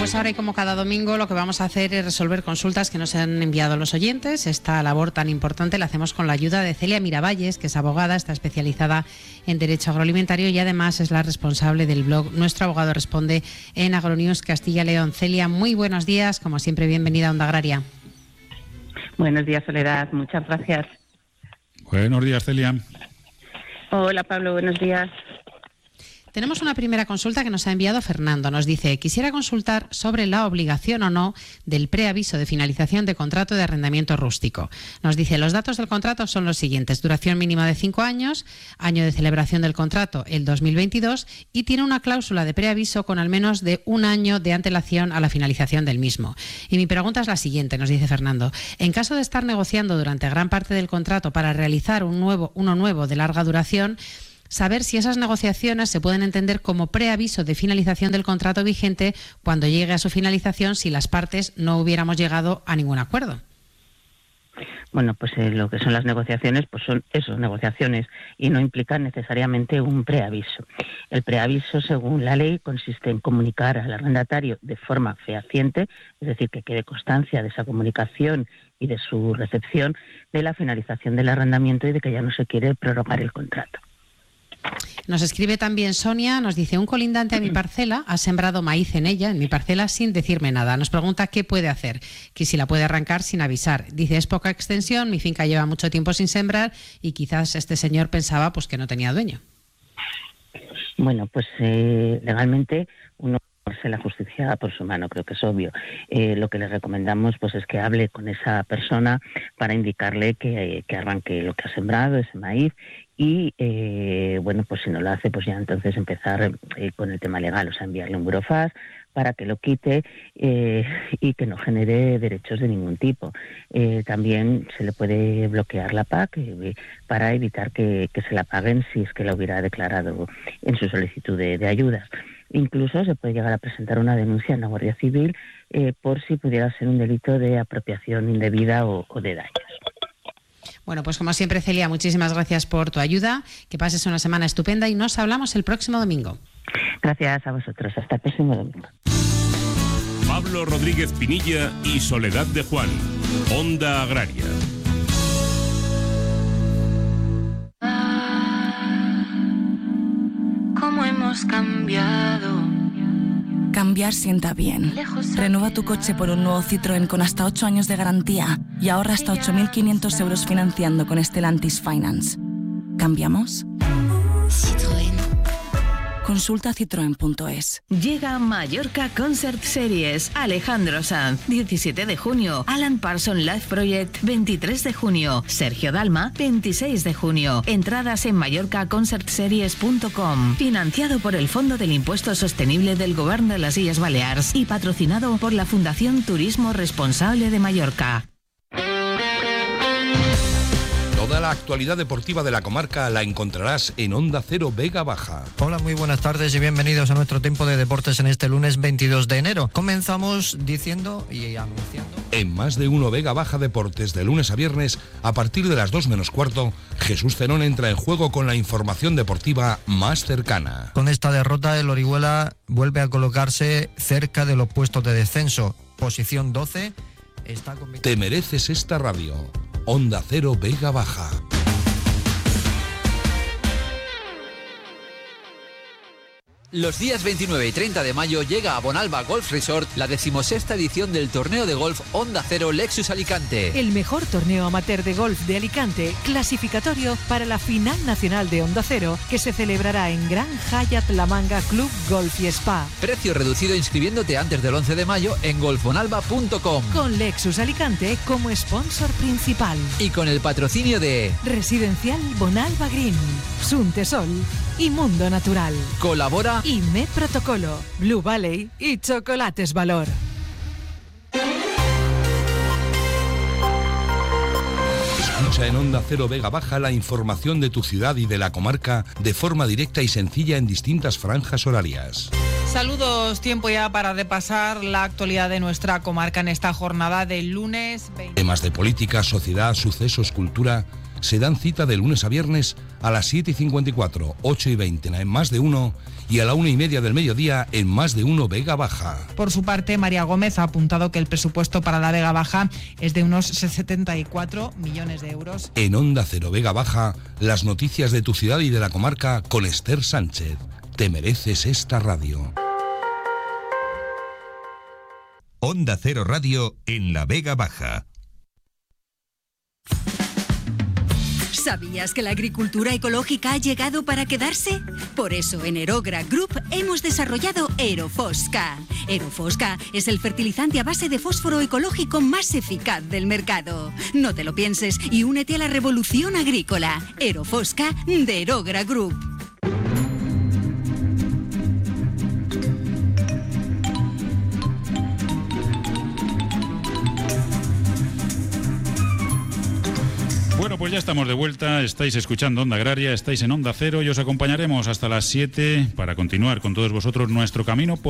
Pues ahora y como cada domingo lo que vamos a hacer es resolver consultas que nos han enviado los oyentes. Esta labor tan importante la hacemos con la ayuda de Celia Miravalles, que es abogada, está especializada en Derecho Agroalimentario y además es la responsable del blog Nuestro Abogado Responde en Agronews Castilla y León. Celia, muy buenos días, como siempre bienvenida a Onda Agraria. Buenos días, Soledad, muchas gracias. Buenos días, Celia. Hola, Pablo, buenos días. Tenemos una primera consulta que nos ha enviado Fernando. Nos dice, quisiera consultar sobre la obligación o no del preaviso de finalización de contrato de arrendamiento rústico. Nos dice, los datos del contrato son los siguientes. Duración mínima de 5 años, año de celebración del contrato el 2022 y tiene una cláusula de preaviso con al menos de 1 año de antelación a la finalización del mismo. Y mi pregunta es la siguiente, nos dice Fernando. En caso de estar negociando durante gran parte del contrato para realizar uno nuevo de larga duración, saber si esas negociaciones se pueden entender como preaviso de finalización del contrato vigente cuando llegue a su finalización si las partes no hubiéramos llegado a ningún acuerdo. Bueno, pues lo que son las negociaciones, pues son eso, negociaciones, y no implican necesariamente un preaviso. El preaviso, según la ley, consiste en comunicar al arrendatario de forma fehaciente, es decir, que quede constancia de esa comunicación y de su recepción de la finalización del arrendamiento y de que ya no se quiere prorrogar el contrato. Nos escribe también Sonia, nos dice, un colindante a mi parcela ha sembrado maíz en ella, en mi parcela, sin decirme nada. Nos pregunta qué puede hacer, que si la puede arrancar sin avisar. Dice, es poca extensión, mi finca lleva mucho tiempo sin sembrar y quizás este señor pensaba pues que no tenía dueño. Bueno, pues legalmente uno hace la justicia por su mano, creo que es obvio. Lo que le recomendamos pues es que hable con esa persona para indicarle que arranque lo que ha sembrado, ese maíz, y bueno, pues si no lo hace, pues ya entonces empezar con el tema legal, o sea, enviarle un burofax para que lo quite y que no genere derechos de ningún tipo. También se le puede bloquear la PAC para evitar que se la paguen si es que la hubiera declarado en su solicitud de ayudas. Incluso se puede llegar a presentar una denuncia en la Guardia Civil por si pudiera ser un delito de apropiación indebida o de daños. Bueno, pues como siempre, Celia, muchísimas gracias por tu ayuda. Que pases una semana estupenda y nos hablamos el próximo domingo. Gracias a vosotros. Hasta el próximo domingo. Pablo Rodríguez Pinilla y Soledad de Juan. Onda Agraria. ¿Cómo hemos cambiado? Cambiar sienta bien. Renueva tu coche por un nuevo Citroën con hasta 8 años de garantía y ahorra hasta 8.500 euros financiando con Stellantis Finance. ¿Cambiamos? Citroën. Consulta citroen.es. Llega Mallorca Concert Series. Alejandro Sanz, 17 de junio. Alan Parsons Live Project, 23 de junio. Sergio Dalma, 26 de junio. Entradas en mallorcaconcertseries.com. Financiado por el Fondo del Impuesto Sostenible del Govern de las Illes Balears y patrocinado por la Fundación Turismo Responsable de Mallorca. Toda la actualidad deportiva de la comarca la encontrarás en Onda Cero Vega Baja. Hola, muy buenas tardes y bienvenidos a nuestro tiempo de deportes en este lunes 22 de enero. Comenzamos diciendo y anunciando. En Más de Uno Vega Baja Deportes, de lunes a viernes, a partir de las 2 menos cuarto, Jesús Zenón entra en juego con la información deportiva más cercana. Con esta derrota, el Orihuela vuelve a colocarse cerca de los puestos de descenso. Posición 12. Te mereces esta radio. Onda Cero Vega Baja. Los días 29 y 30 de mayo llega a Bonalba Golf Resort la 16ª edición del torneo de golf Onda Cero Lexus Alicante. El mejor torneo amateur de golf de Alicante, clasificatorio para la final nacional de Onda Cero, que se celebrará en Gran Hyatt La Manga Club Golf y Spa. Precio reducido inscribiéndote antes del 11 de mayo en golfbonalba.com. Con Lexus Alicante como sponsor principal. Y con el patrocinio de Residencial Bonalba Green, Suntesol y Mundo Natural. Colabora IME Protocolo, Blue Valley y Chocolates Valor. Escucha en Onda Cero Vega Baja la información de tu ciudad y de la comarca de forma directa y sencilla en distintas franjas horarias. Saludos, tiempo ya para repasar la actualidad de nuestra comarca en esta jornada del lunes 20. Temas de política, sociedad, sucesos, cultura se dan cita de lunes a viernes a las 7:54, 8:20 en Más de Uno y a la 1:30 del mediodía en Más de Uno Vega Baja. Por su parte, María Gómez ha apuntado que el presupuesto para la Vega Baja es de unos 74 millones de euros. En Onda Cero Vega Baja, las noticias de tu ciudad y de la comarca con Esther Sánchez. Te mereces esta radio. Onda Cero Radio en la Vega Baja. ¿Sabías que la agricultura ecológica ha llegado para quedarse? Por eso en Aerogra Group hemos desarrollado Aerofosca. Aerofosca es el fertilizante a base de fósforo ecológico más eficaz del mercado. No te lo pienses y únete a la revolución agrícola. Aerofosca de Aerogra Group. Bueno, pues ya estamos de vuelta, estáis escuchando Onda Agraria, estáis en Onda Cero y os acompañaremos hasta las 7 para continuar con todos vosotros nuestro camino por